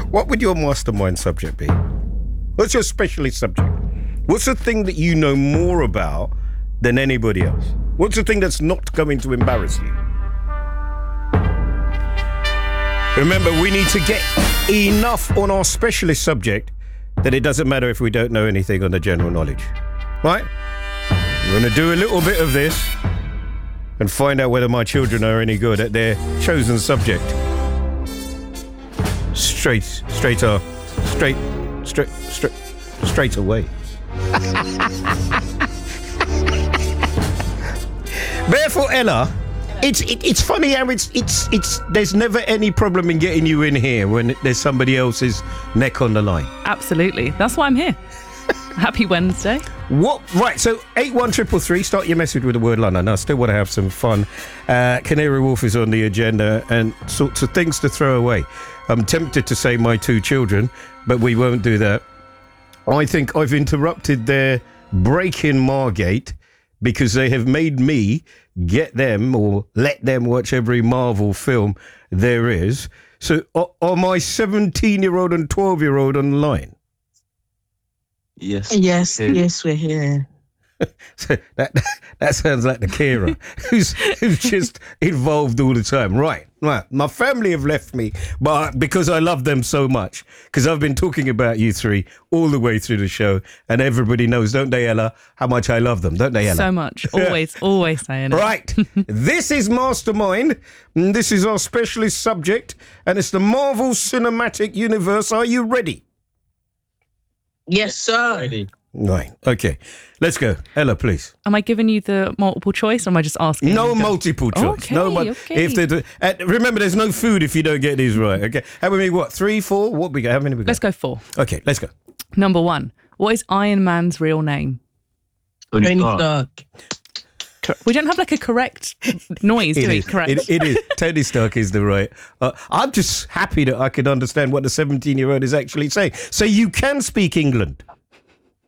What would your mastermind subject be? What's your specialist subject? What's the thing that you know more about than anybody else? What's the thing that's not going to embarrass you? Remember, we need to get enough on our specialist subject that it doesn't matter if we don't know anything on the general knowledge. Right? We're going to do a little bit of this and find out whether my children are any good at their chosen subject. Straight away. Therefore, Ella, it's funny how it's there's never any problem in getting you in here when there's somebody else's neck on the line. Absolutely. That's why I'm here. Happy Wednesday. What? Right, so 81333, start your message with the word London. I still want to have some fun. Canary Wharf is on the agenda and sorts of things to throw away. I'm tempted to say my two children, but we won't do that. I think I've interrupted their break in Margate because they have made me get them or let them watch every Marvel film there is. So are my 17-year-old and 12-year-old online? Yes. Yes, we're here. So that sounds like the Kira who's just involved all the time. Right. My family have left me, but because I love them so much, because I've been talking about you three all the way through the show, and everybody knows, don't they, Ella, how much I love them, don't they, Ella? So much. Always saying it. Right. This is Mastermind. And this is our specialist subject, and it's the Marvel Cinematic Universe. Are you ready? Yes, sir. Ready. Right. Okay. Let's go. Ella, please. Am I giving you the multiple choice or am I just asking? No multiple choice. Okay, no okay. Remember, there's no food if you don't get these right. Okay. How many? What? 3, 4? What we got? How many we got? Let's go 4. Okay. Let's go. Number 1. What is Iron Man's real name? Tony Stark. We don't have like a correct noise, do we? Correct. It is. Tony Stark is the right. I'm just happy that I could understand what the 17-year-old is actually saying. So you can speak England.